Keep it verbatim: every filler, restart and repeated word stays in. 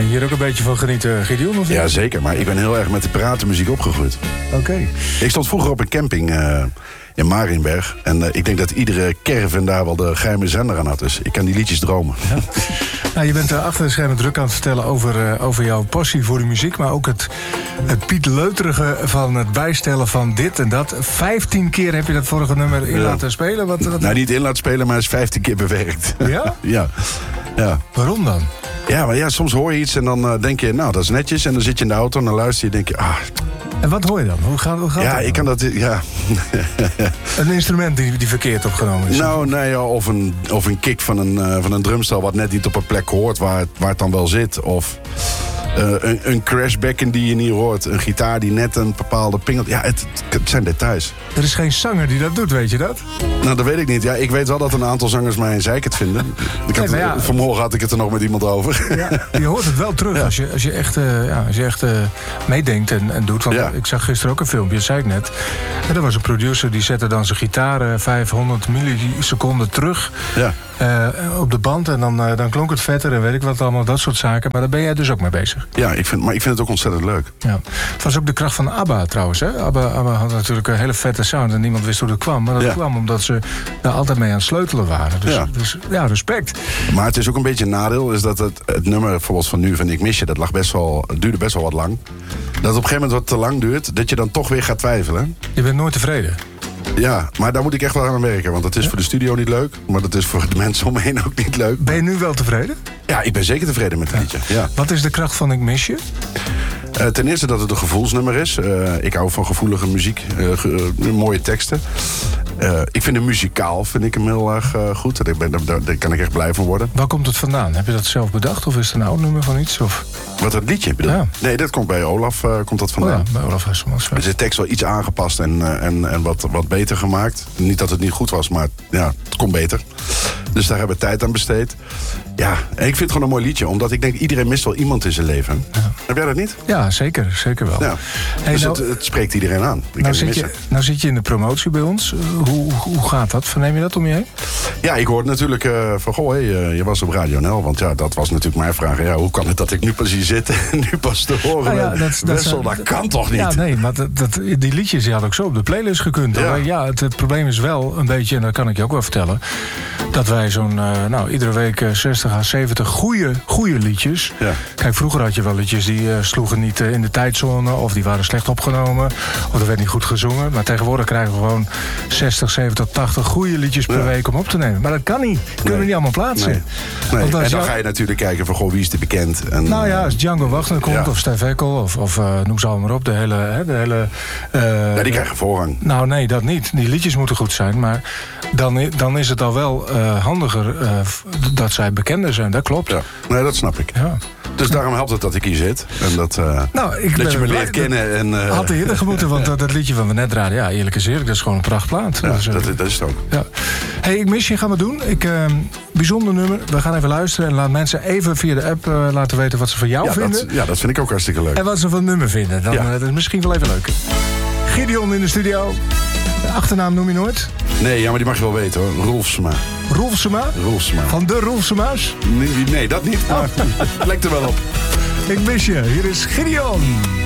je hier ook een beetje van genieten, Gideon? Of Ja, zeker. Maar ik ben heel erg met de pratenmuziek opgegroeid. Oké. Okay. Ik stond vroeger op een camping uh, in Marienberg. En uh, ik denk dat iedere caravan daar wel de geheime zender aan had. Dus ik kan die liedjes dromen. Ja. Nou, je bent uh, achter de schermen druk aan het vertellen over, uh, over jouw passie voor de muziek. Maar ook het, het Piet Leuterige van het bijstellen van dit en dat. Vijftien keer heb je dat vorige nummer in ja. laten spelen. Wat, wat... Nou, niet in laten spelen, maar het is vijftien keer bewerkt. Ja? Ja. Ja. Waarom dan? Ja, maar ja, soms hoor je iets en dan uh, denk je, nou, dat is netjes. En dan zit je in de auto en dan luister je en denk je, ah... En wat hoor je dan? Hoe gaat, hoe gaat ja, dat ik kan dat, ja. Een instrument die, die verkeerd opgenomen is? Nou, nee, ja, of, een, of een kick van een, uh, van een drumstel wat net niet op een plek hoort waar het, waar het dan wel zit. Of uh, een, een crashbecken die je niet hoort. Een gitaar die net een bepaalde pingelt. Ja, het, het zijn details. Er is geen zanger die dat doet, weet je dat? Nou, dat weet ik niet. Ja, ik weet wel dat een aantal zangers mij een zeikert vinden. Ik had, nee, ja, vanmorgen had ik het er nog met iemand over. Ja, je hoort het wel terug ja. als, je, als je echt, uh, ja, als je echt uh, meedenkt en, en doet. Want ja. ik zag gisteren ook een filmpje, dat zei ik net. En er was een producer die zette dan zijn gitaar uh, vijfhonderd milliseconden terug. Ja. Uh, op de band en dan, uh, dan klonk het vetter en weet ik wat allemaal, dat soort zaken. Maar daar ben jij dus ook mee bezig. Ja, ik vind, maar ik vind het ook ontzettend leuk. Ja. Het was ook de kracht van ABBA trouwens. Hè? ABBA, ABBA had natuurlijk een hele vette sound en niemand wist hoe dat kwam. Maar dat ja. kwam omdat ze daar altijd mee aan het sleutelen waren. Dus ja. dus ja, respect. Maar het is ook een beetje een nadeel, is dat het, het nummer bijvoorbeeld van Nu van Ik Mis Je, dat lag best wel, het duurde best wel wat lang. Dat het op een gegeven moment wat te lang duurt, dat je dan toch weer gaat twijfelen. Je bent nooit tevreden. Ja, maar daar moet ik echt wel aan werken. Want dat is ja? voor de studio niet leuk. Maar dat is voor de mensen om me heen ook niet leuk. Ben je nu wel tevreden? Ja, ik ben zeker tevreden met het liedje. Ja. Wat is de kracht van Ik Mis Je? Uh, ten eerste dat het een gevoelsnummer is. Uh, ik hou van gevoelige muziek. Uh, ge, uh, mooie teksten. Uh, ik vind hem muzikaal vind ik hem heel erg uh, goed. Daar, ben, daar, daar kan ik echt blij van worden. Waar komt het vandaan? Heb je dat zelf bedacht? Of is het een oud nummer van iets? Of? Wat, dat liedje bedoel? Ja. Nee, dat komt bij Olaf uh, komt dat vandaan. Oh ja, bij Olaf Hesselmans. Er is de tekst wel iets aangepast en, uh, en, en wat, wat beter gemaakt. Niet dat het niet goed was, maar ja, het kon beter. Dus daar hebben we tijd aan besteed. Ja, en ik vind het gewoon een mooi liedje. Omdat ik denk, iedereen mist wel iemand in zijn leven. Ja. Heb jij dat niet? Ja, zeker. Zeker wel. Ja. Hey, dus nou, het, het spreekt iedereen aan. Ik nou, zit je, nou zit je in de promotie bij ons. Hoe, hoe gaat dat? Verneem je dat om je heen? Ja, ik hoorde natuurlijk uh, van, goh, hey, uh, je was op Radio N L. Want ja, dat was natuurlijk mijn vraag. Ja, hoe kan het dat ik nu pas hier zit en nu pas te horen nou ja, dat, dat, Wessel, dat, dat kan toch niet? Ja, nee, maar dat, dat, die liedjes die had ook zo op de playlist gekund. Ja, ja het, het probleem is wel een beetje, en dat kan ik je ook wel vertellen, dat wij zo'n, uh, nou, iedere week uh, zestig à zeventig goede, goede liedjes. Ja. Kijk, vroeger had je wel liedjes die uh, sloegen niet uh, in de tijdzone, of die waren slecht opgenomen, of er werd niet goed gezongen. Maar tegenwoordig krijgen we gewoon zestig, zeventig, tachtig goede liedjes per ja. week om op te nemen. Maar dat kan niet. Kunnen nee. we niet allemaal plaatsen. Nee. Nee. En dan jou... ga je natuurlijk kijken van, goh, wie is er bekend? En, nou ja, als Django Wagner komt, ja. of Stef Ekkel, of, of uh, noem ze allemaal op, de hele... Hè, de hele uh, ja, die krijgen voorrang. Nou nee, dat niet. Die liedjes moeten goed zijn, maar dan, dan is het al wel uh, handiger uh, dat zij bekender zijn. Dat klopt. Ja. Nee, dat snap ik. Ja. Dus daarom helpt het dat ik hier zit. En dat, uh, nou, ik dat je me leert kennen. En, uh, had eerder gemoeten, want dat, dat liedje van we net draaien, ja, eerlijk is eerlijk, dat is gewoon een prachtplaat. Ja, dus, uh, dat, dat is het ook. Ja. Hey, Ik Mis Je gaan we doen. Ik, uh, bijzonder nummer. We gaan even luisteren en laat mensen even via de app uh, laten weten wat ze van jou ja, vinden. Dat, ja, dat vind ik ook hartstikke leuk. En wat ze van het nummer vinden. Dan, ja. uh, dat is misschien wel even leuk. Gideon in de studio. De achternaam noem je nooit? Nee, ja, maar die mag je wel weten hoor. Rolfsema. Rolfsema? Rolfsema. Van de Rolfsema's? Nee, nee, dat niet, maar het lijkt er wel op. Ik mis je. Hier is Gideon.